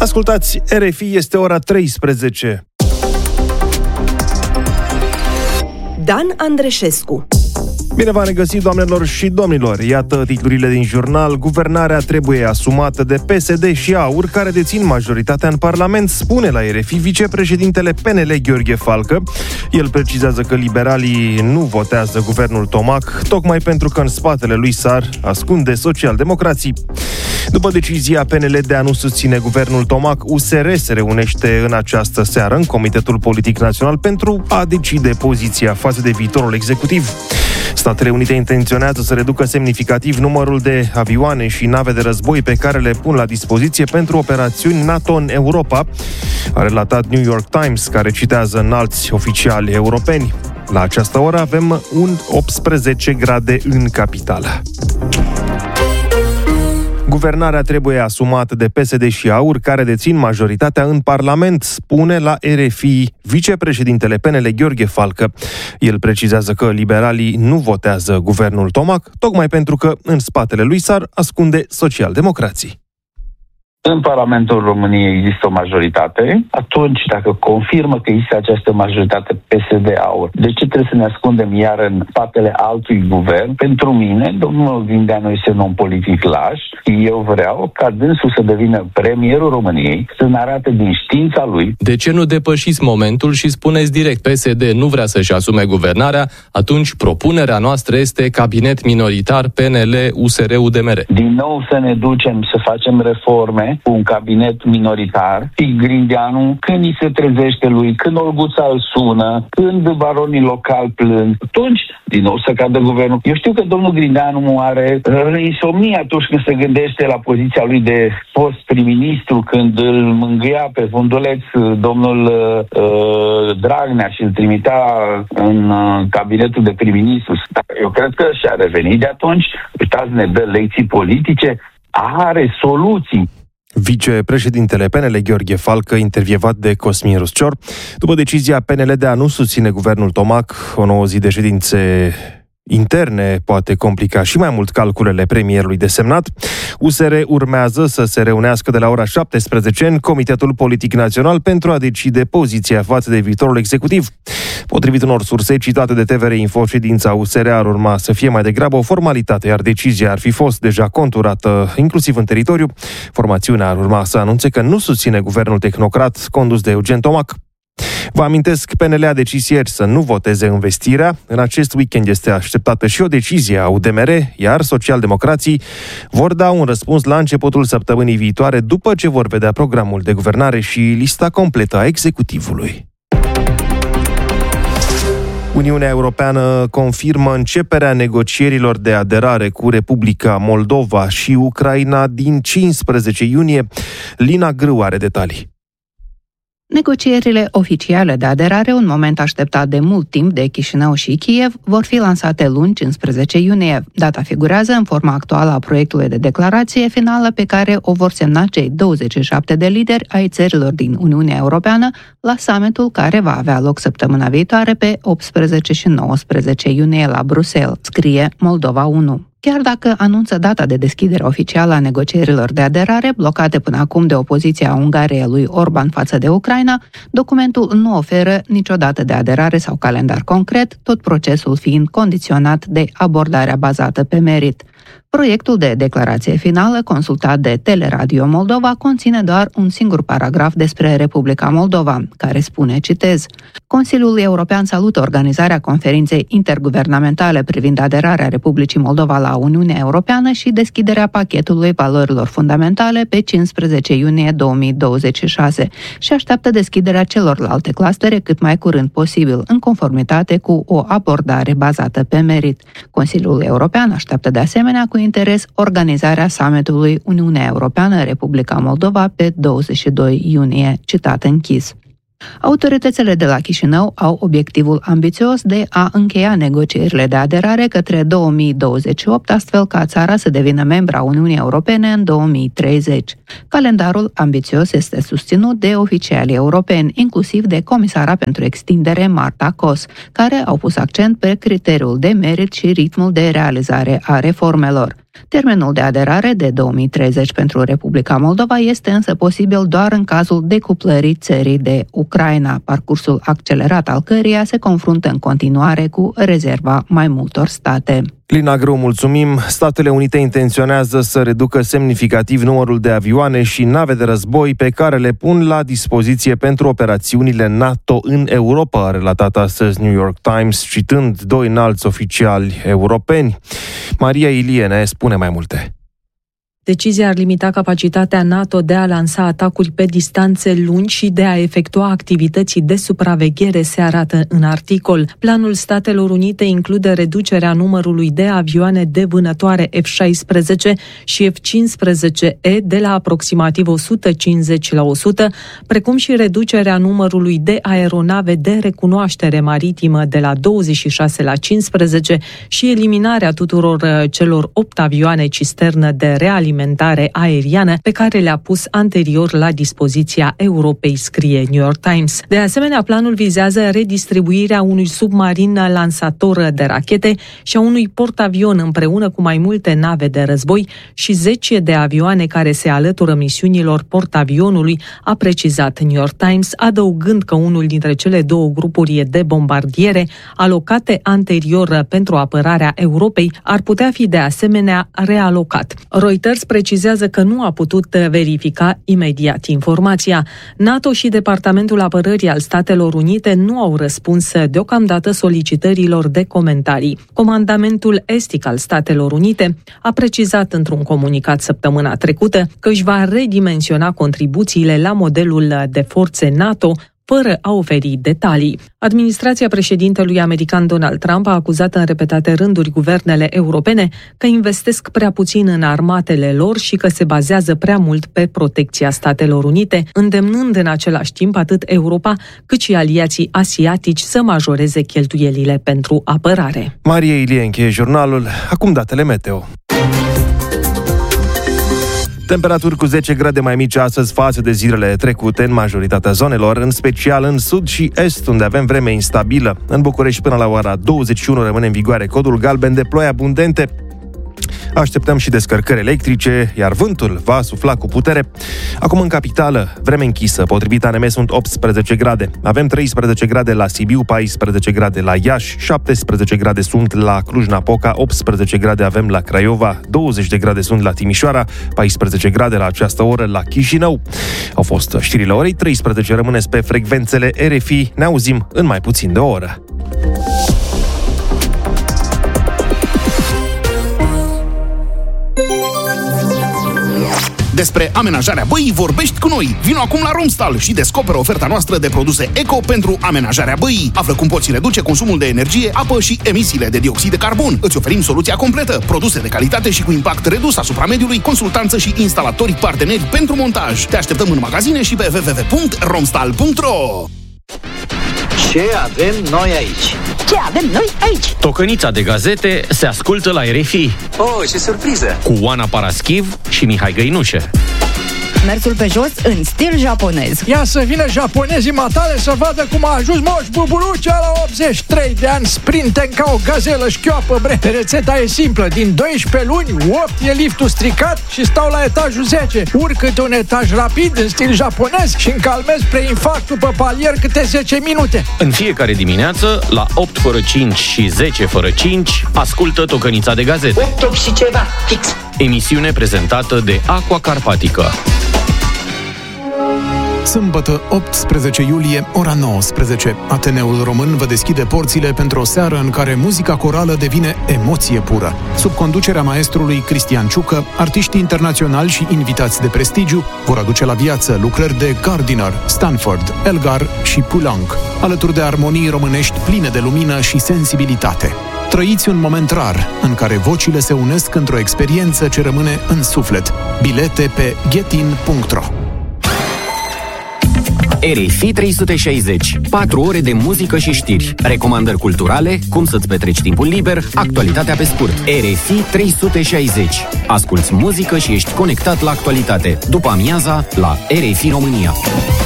Ascultați, RFI, este ora 13. Dan Andreșescu. Bine v-am regăsit, doamnelor și domnilor. Iată titlurile din jurnal. Guvernarea trebuie asumată de PSD și AUR, care dețin majoritatea în Parlament, spune la RFI vicepreședintele PNL Gheorghe Falcă. El precizează că liberalii nu votează guvernul Tomac, tocmai pentru că în spatele lui s-ar ascunde socialdemocrații. După decizia PNL de a nu susține guvernul Tomac, USR se reunește în această seară în Comitetul Politic Național pentru a decide poziția față de viitorul executiv. Statele Unite intenționează să reducă semnificativ numărul de avioane și nave de război pe care le pun la dispoziție pentru operațiuni NATO în Europa, a relatat New York Times, care citează înalți oficiali europeni. La această oră avem 18 grade în capitală. Guvernarea trebuie asumată de PSD și AUR, care dețin majoritatea în Parlament, spune la RFI vicepreședintele PNL Gheorghe Falcă. El precizează că liberalii nu votează guvernul Tomac, tocmai pentru că în spatele lui s-ar ascunde socialdemocrații. În Parlamentul României există o majoritate. Atunci, dacă confirmă că există această majoritate PSD-AUR, de ce trebuie să ne ascundem iar în spatele altui guvern? Pentru mine, domnul Grindeanu este un om politic laș. Eu vreau ca dânsul să devină premierul României, să ne arate din știința lui. De ce nu depășiți momentul și spuneți direct: PSD nu vrea să-și asume guvernarea, atunci propunerea noastră este cabinet minoritar PNL-USR-UDMR. Din nou să ne ducem să facem reforme cu un cabinet minoritar. Grindeanu, când îi se trezește lui, când Olguța îl sună, când baronii locali plâng, atunci din nou să cadă guvernul. Eu știu că domnul Grindeanu are insomnie atunci când se gândește la poziția lui de fost prim-ministru, când îl mângâia pe funduleț domnul Dragnea și îl trimitea în cabinetul de prim-ministru. Eu cred că și-a revenit de atunci. Uitați, ne dă lecții politice, are soluții. Vicepreședintele PNL Gheorghe Falcă, intervievat de Cosmin Ruscior. După decizia PNL de a nu susține guvernul Tomac, o nouă zi de ședințe interne poate complica și mai mult calculele premierului desemnat. USR urmează să se reunească de la ora 17 în Comitetul Politic Național pentru a decide poziția față de viitorul executiv. Potrivit unor surse citate de TVR Info, ședința USR ar urma să fie mai degrabă o formalitate, iar decizia ar fi fost deja conturată, inclusiv în teritoriu. Formațiunea ar urma să anunțe că nu susține guvernul tehnocrat condus de Eugen Tomac. Vă amintesc, PNL a decis ieri să nu voteze investirea. În acest weekend este așteptată și o decizie a UDMR, iar socialdemocrații vor da un răspuns la începutul săptămânii viitoare, după ce vor vedea programul de guvernare și lista completă a executivului. Uniunea Europeană confirmă începerea negocierilor de aderare cu Republica Moldova și Ucraina din 15 iunie. Lina Grâu are detalii. Negocierile oficiale de aderare, un moment așteptat de mult timp de Chișinău și Kiev, vor fi lansate luni 15 iunie. Data figurează în forma actuală a proiectului de declarație finală pe care o vor semna cei 27 de lideri ai țărilor din Uniunea Europeană la summitul care va avea loc săptămâna viitoare pe 18 și 19 iunie la Bruxelles, scrie Moldova 1. Chiar dacă anunță data de deschidere oficială a negocierilor de aderare, blocate până acum de opoziția Ungariei lui Orban față de Ucraina, documentul nu oferă nicio dată de aderare sau calendar concret, tot procesul fiind condiționat de abordarea bazată pe merit. Proiectul de declarație finală, consultat de Teleradio Moldova, conține doar un singur paragraf despre Republica Moldova, care spune, citez: Consiliul European salută organizarea conferinței interguvernamentale privind aderarea Republicii Moldova la Uniunea Europeană și deschiderea pachetului valorilor fundamentale pe 15 iunie 2026 și așteaptă deschiderea celorlalte clustere cât mai curând posibil, în conformitate cu o abordare bazată pe merit. Consiliul European așteaptă de asemenea cu interes organizarea summitului Uniunea Europeană-Republica Moldova pe 22 iunie, citat închis. Autoritățile de la Chișinău au obiectivul ambițios de a încheia negocierile de aderare către 2028, astfel ca țara să devină membra Uniunii Europene în 2030. Calendarul ambițios este susținut de oficialii europeni, inclusiv de comisara pentru extindere Marta Kos, care au pus accent pe criteriul de merit și ritmul de realizare a reformelor. Termenul de aderare de 2030 pentru Republica Moldova este însă posibil doar în cazul decuplării țării de Ucraina, parcursul accelerat al căreia se confruntă în continuare cu rezerva mai multor state. Lina Grâu, mulțumim. Statele Unite intenționează să reducă semnificativ numărul de avioane și nave de război pe care le pun la dispoziție pentru operațiunile NATO în Europa, a relatat astăzi New York Times, citând doi înalți oficiali europeni. Maria Ilie ne spune mai multe. Decizia ar limita capacitatea NATO de a lansa atacuri pe distanțe lungi și de a efectua activități de supraveghere, se arată în articol. Planul Statelor Unite include reducerea numărului de avioane de vânătoare F-16 și F-15E de la aproximativ 150 la 100, precum și reducerea numărului de aeronave de recunoaștere maritimă de la 26 la 15 și eliminarea tuturor celor 8 avioane cisternă de realimentare aeriană pe care le-a pus anterior la dispoziția Europei, scrie New York Times. De asemenea, planul vizează redistribuirea unui submarin lansator de rachete și a unui portavion împreună cu mai multe nave de război și 10 de avioane care se alătură misiunilor portavionului, a precizat New York Times, adăugând că unul dintre cele două grupuri de bombardiere alocate anterior pentru apărarea Europei ar putea fi de asemenea realocat. Reuters precizează că nu a putut verifica imediat informația. NATO și Departamentul Apărării al Statelor Unite nu au răspuns deocamdată solicitărilor de comentarii. Comandamentul estic al Statelor Unite a precizat într-un comunicat săptămâna trecută că își va redimensiona contribuțiile la modelul de forțe NATO, fără a oferi detalii. Administrația președintelui american Donald Trump a acuzat în repetate rânduri guvernele europene că investesc prea puțin în armatele lor și că se bazează prea mult pe protecția Statelor Unite, îndemnând în același timp atât Europa cât și aliații asiatici să majoreze cheltuielile pentru apărare. Maria Ilie încheie jurnalul. Acum datele meteo. Temperaturi cu 10 grade mai mici astăzi față de zilele trecute în majoritatea zonelor, în special în sud și est, unde avem vreme instabilă. În București până la ora 21 rămâne în vigoare codul galben de ploi abundente. Așteptăm și descărcări electrice, iar vântul va sufla cu putere. Acum în capitală, vreme închisă, potrivit ANM sunt 18 grade. Avem 13 grade la Sibiu, 14 grade la Iași, 17 grade sunt la Cluj-Napoca, 18 grade avem la Craiova, 20 de grade sunt la Timișoara, 14 grade la această oră la Chișinău. Au fost știrile orei 13, rămâneți pe frecvențele RFI, ne auzim în mai puțin de o oră. Despre amenajarea băii vorbești cu noi. Vino acum la Romstal și descoperă oferta noastră de produse eco pentru amenajarea băii. Află cum poți reduce consumul de energie, apă și emisiile de dioxid de carbon. Îți oferim soluția completă, produse de calitate și cu impact redus asupra mediului, consultanță și instalatori parteneri pentru montaj. Te așteptăm în magazine și pe www.romstal.ro. Ce avem noi aici? Ce avem noi aici? Tocănița de gazete se ascultă la RFI. Oh, ce surpriză! Cu Oana Paraschiv și Mihai Găinușe. Mersul pe jos în stil japonez. Ia să vină japonezii matale să vadă cum a ajuns Moș Buburucea la 83 de ani, sprinten ca o gazelă șchioapă, bre. Rețeta e simplă, din 12 luni, 8 e liftul stricat și stau la etajul 10. Urcă-te un etaj rapid în stil japonez și încalmez preinfarct după palier câte 10 minute. În fiecare dimineață, la 8 fără 5 și 10 fără 5, ascultă Tocănița de gazete. 8 și ceva, fix. Emisiune prezentată de Aqua Carpatica. Sâmbătă, 18 iulie, ora 19. Ateneul Român vă deschide porțile pentru o seară în care muzica corală devine emoție pură. Sub conducerea maestrului Cristian Ciucă, artiștii internaționali și invitați de prestigiu vor aduce la viață lucrări de Gardiner, Stanford, Elgar și Poulenc, alături de armonii românești pline de lumină și sensibilitate. Trăiți un moment rar în care vocile se unesc într-o experiență ce rămâne în suflet. Bilete pe getin.ro. RFI 360. 4 ore de muzică și știri, recomandări culturale, cum să-ți petreci timpul liber, actualitatea pe scurt. RFI 360. Asculți muzică și ești conectat la actualitate. După amiaza, la RFI România.